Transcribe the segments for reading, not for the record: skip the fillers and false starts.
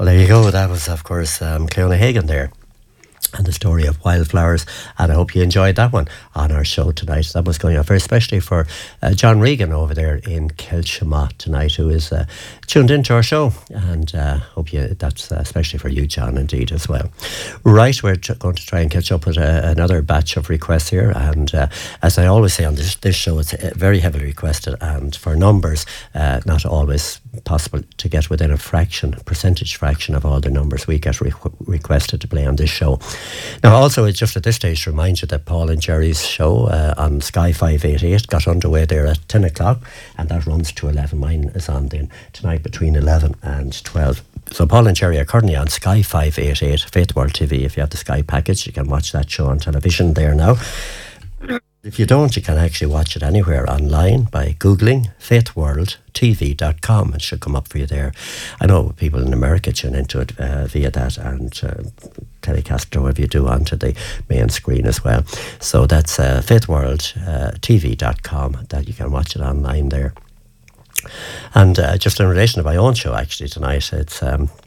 Well, there you go. That was, of course, Cleona Hagan there. And the story of wildflowers, and I hope you enjoyed that one on our show tonight. That was going on very especially for John Regan over there in Kilshama tonight, who is tuned into our show, and hope you that's especially for you, John, indeed as well. Right, we're going to try and catch up with another batch of requests here, and as I always say on this show, it's very heavily requested, and for numbers, not always possible to get within a percentage fraction of all the numbers we get requested to play on this show. Now, also, it's just at this stage to remind you that Paul and Jerry's show on Sky 588 got underway there at 10 o'clock, and that runs to 11. Mine is on then tonight between 11 and 12. So Paul and Jerry are currently on Sky 588, Faith World TV. If you have the Sky package, you can watch that show on television there now. If you don't, you can actually watch it anywhere online by Googling faithworldtv.com. It should come up for you there. I know people in America tune into it via that and telecast or whatever you do onto the main screen as well. So that's faithworldtv.com, that you can watch it online there. And just in relation to my own show actually tonight, it's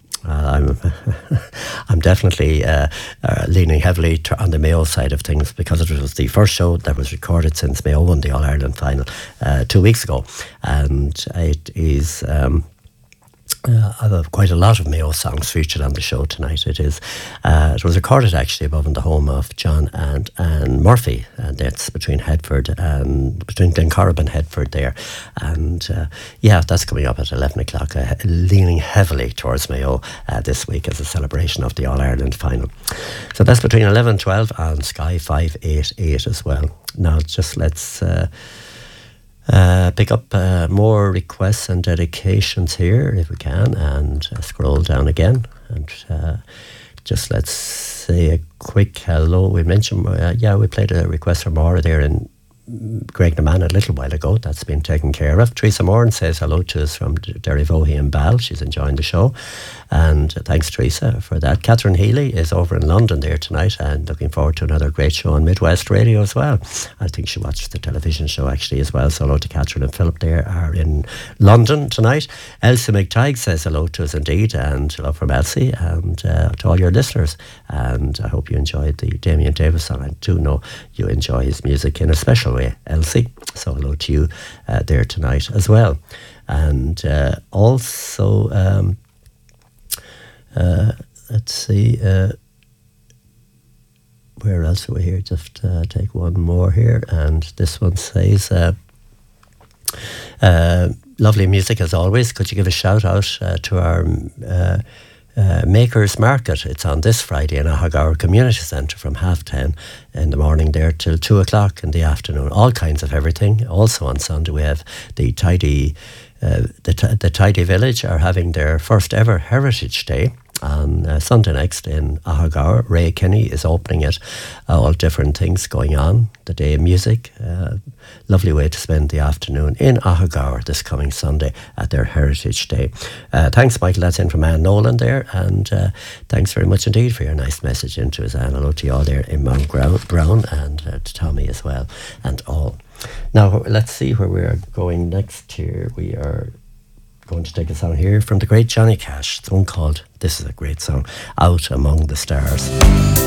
I'm definitely leaning heavily on the Mayo side of things, because it was the first show that was recorded since Mayo won the All-Ireland final 2 weeks ago, and it is I have quite a lot of Mayo songs featured on the show tonight. It was recorded actually above in the home of John and Anne Murphy, and that's between Glencorrib and Headford there. And that's coming up at 11 o'clock, leaning heavily towards Mayo this week as a celebration of the All-Ireland final. So that's between 11 and 12 on Sky 588 as well. Now just let's pick up more requests and dedications here if we can, and scroll down again, and just let's say a quick hello. We mentioned we played a request from Maura there in Graignaman a little while ago. That's been taken care of. Teresa Moran says hello to us from Derryvohy and Ball. She's enjoying the show, and thanks Teresa for that. Catherine Healy is over in London there tonight and looking forward to another great show on Midwest Radio as well. I think she watched the television show actually as well, so hello to Catherine and Philip there are in London tonight. Elsie McTighe says hello to us indeed, and hello from Elsie, and to all your listeners, and I hope you enjoyed the Damien Davis song. I do know you enjoy his music in a special way, Elsie, so hello to you there tonight as well. And also let's see where else are we here, just take one more here, and this one says lovely music as always. Could you give a shout out to our Makers Market? It's on this Friday in Ahagour Community Centre from 10:30 in the morning there till 2 o'clock in the afternoon. All kinds of everything. Also on Sunday we have the Tidy Village are having their first ever Heritage Day on Sunday next in Ahagour. Ray Kenny is opening it. All different things going on. The day of music. Lovely way to spend the afternoon in Ahagour this coming Sunday at their Heritage Day. Thanks, Michael. That's in from Anne Nolan there. And thanks very much indeed for your nice message into us, Anne. Hello to you all there in Mount Brown, and to Tommy as well, and all. Now, let's see where we're going next here. We are going to take a song here from the great Johnny Cash. It's one called, this is a great song, Out Among the Stars.